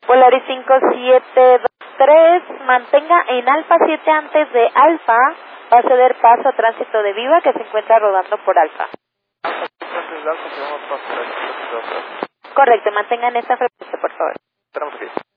Polaris 5723, mantenga en Alfa 7 antes de Alfa, va a ceder paso a tránsito de Viva que se encuentra rodando por Alfa. Correcto, mantengan esta frecuencia, por favor. Tenemos aquí.